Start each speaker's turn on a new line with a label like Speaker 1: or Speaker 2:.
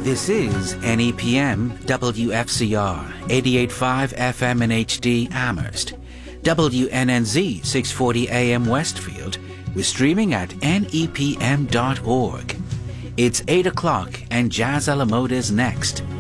Speaker 1: This is NEPM WFCR 88.5 FM in HD Amherst, WNNZ 640 AM Westfield. We're streaming at nepm.org. It's 8 o'clock and Jazz a la Mode is next.